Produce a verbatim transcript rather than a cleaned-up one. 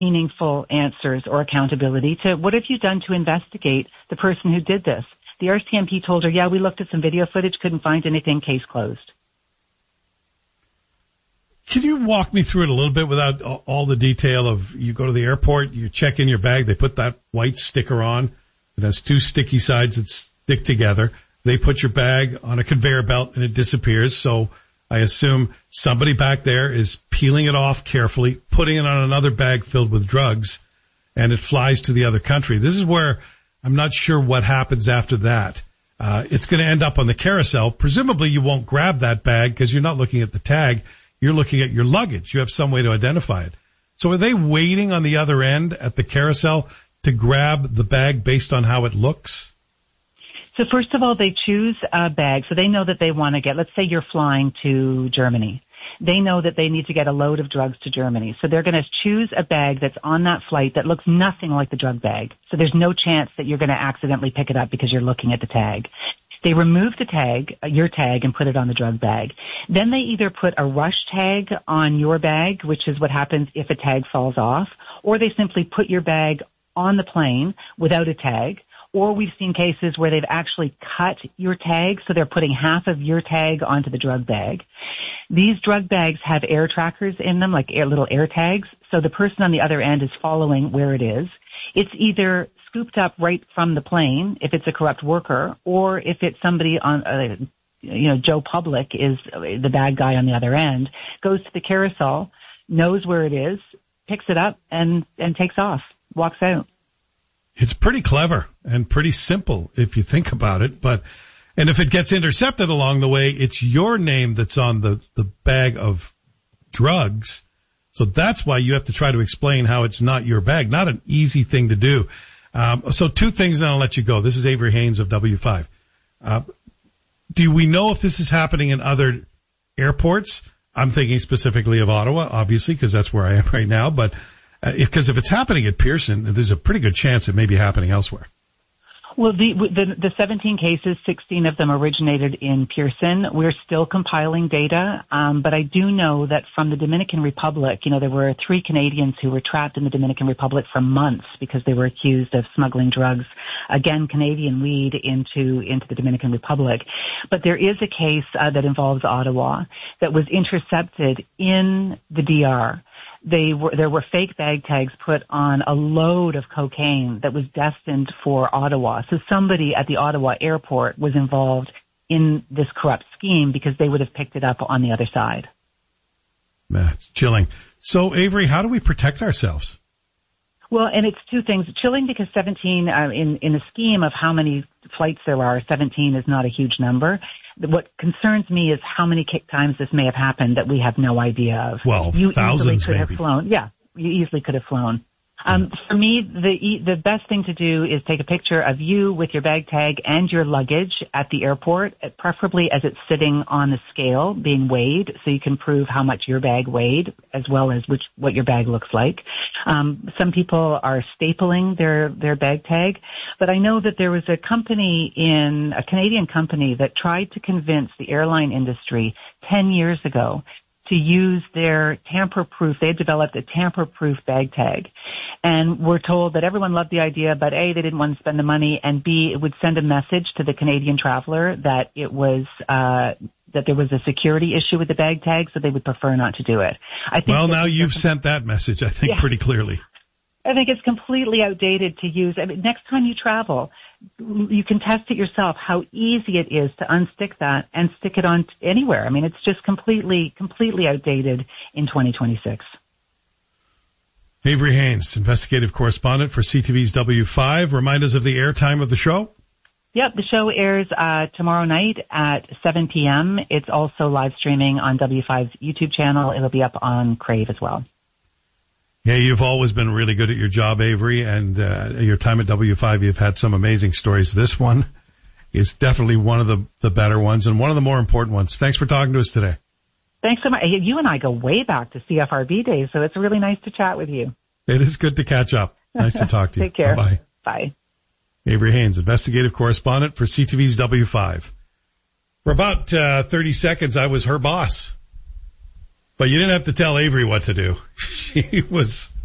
meaningful answers or accountability to what have you done to investigate the person who did this. The R C M P told her, yeah, we looked at some video footage, couldn't find anything, case closed. Can you walk me through it a little bit without all the detail of you go to the airport, you check in your bag, they put that white sticker on. It has two sticky sides that stick together. They put your bag on a conveyor belt and it disappears. So I assume somebody back there is peeling it off carefully, putting it on another bag filled with drugs, and it flies to the other country. This is where I'm not sure what happens after that. Uh, it's going to end up on the carousel. Presumably you won't grab that bag because you're not looking at the tag. You're looking at your luggage. You have some way to identify it. So are they waiting on the other end at the carousel to grab the bag based on how it looks? So first of all, they choose a bag. So they know that they want to get, let's say you're flying to Germany. They know that they need to get a load of drugs to Germany. So they're going to choose a bag that's on that flight that looks nothing like the drug bag. So there's no chance that you're going to accidentally pick it up because you're looking at the tag. They remove the tag, your tag, and put it on the drug bag. Then they either put a rush tag on your bag, which is what happens if a tag falls off, or they simply put your bag on the plane without a tag. Or we've seen cases where they've actually cut your tag, so they're putting half of your tag onto the drug bag. These drug bags have air trackers in them, like air, little air tags, so the person on the other end is following where it is. It's either scooped up right from the plane, if it's a corrupt worker, or if it's somebody on, uh, you know, Joe Public is the bad guy on the other end, goes to the carousel, knows where it is, picks it up, and, and takes off, walks out. It's pretty clever and pretty simple if you think about it, but, and if it gets intercepted along the way, it's your name that's on the, the bag of drugs. So that's why you have to try to explain how it's not your bag. Not an easy thing to do. Um, so two things, then I'll let you go. This is Avery Haynes of W five. Uh, do we know if this is happening in other airports? I'm thinking specifically of Ottawa, obviously, because that's where I am right now, but because uh, if, if it's happening at Pearson, there's a pretty good chance it may be happening elsewhere. Well, the, the the seventeen cases, sixteen of them originated in Pearson. We're still compiling data, um, but I do know that from the Dominican Republic, you know, there were three Canadians who were trapped in the Dominican Republic for months because they were accused of smuggling drugs, again, Canadian weed into into the Dominican Republic. But there is a case uh, that involves Ottawa that was intercepted in the D R. They were, there were fake bag tags put on a load of cocaine that was destined for Ottawa. So somebody at the Ottawa airport was involved in this corrupt scheme because they would have picked it up on the other side. That's chilling. So, Avery, how do we protect ourselves? Well, and it's two things. Chilling because seventeen, uh, in, in the scheme of how many flights there are, seventeen is not a huge number. What concerns me is how many times this may have happened that we have no idea of. Well, you thousands easily could maybe. have flown. Yeah, you easily could have flown. Um, for me, the the best thing to do is take a picture of you with your bag tag and your luggage at the airport, preferably as it's sitting on the scale being weighed, so you can prove how much your bag weighed as well as which what your bag looks like. Um, some people are stapling their their bag tag, but I know that there was a company in a Canadian company that tried to convince the airline industry ten years ago to use their tamper-proof. They had developed a tamper-proof bag tag. And we're told that everyone loved the idea, but A, they didn't want to spend the money, and B, it would send a message to the Canadian traveler that it was, uh, that there was a security issue with the bag tag, so they would prefer not to do it. I think well, now you've sent that message, I think, yeah. pretty clearly. I think it's completely outdated to use. I mean, next time you travel, you can test it yourself how easy it is to unstick that and stick it on anywhere. I mean, it's just completely, completely outdated in twenty twenty-six. Avery Haynes, investigative correspondent for C T V's W five. Remind us of the airtime of the show. Yep, the show airs uh tomorrow night at seven p.m. It's also live streaming on W five's YouTube channel. It'll be up on Crave as well. Yeah, you've always been really good at your job, Avery, and uh, your time at W five, you've had some amazing stories. This one is definitely one of the, the better ones and one of the more important ones. Thanks for talking to us today. Thanks so much. You and I go way back to C F R B days, so it's really nice to chat with you. It is good to catch up. Nice to talk to you. Take care. Bye-bye. Bye. Avery Haynes, investigative correspondent for C T V's W five. For about uh, thirty seconds, I was her boss. But you didn't have to tell Avery what to do. She was